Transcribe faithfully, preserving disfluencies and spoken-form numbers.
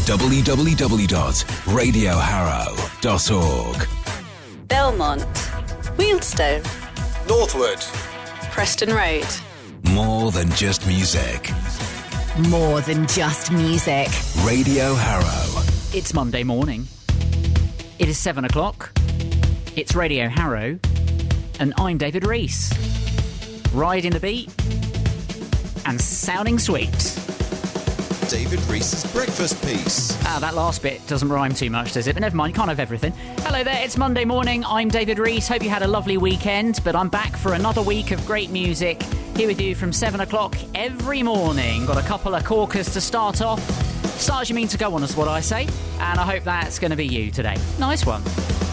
w w w dot radio harrow dot org. Belmont, Wealdstone, Northwood, Preston Road. More than just music. More than just music. Radio Harrow. It's Monday morning. It is seven o'clock. It's Radio Harrow. And I'm David Rees. Riding the beat and sounding sweet. David Rees's breakfast piece. Ah, that last bit doesn't rhyme too much, does it? But never mind, you can't have everything. Hello there, it's Monday morning. I'm David Rees. Hope you had a lovely weekend, but I'm back for another week of great music. Here with you from seven o'clock every morning. Got a couple of corkers to start off. Start as you mean to go on is what I say. And I hope that's going to be you today. Nice one.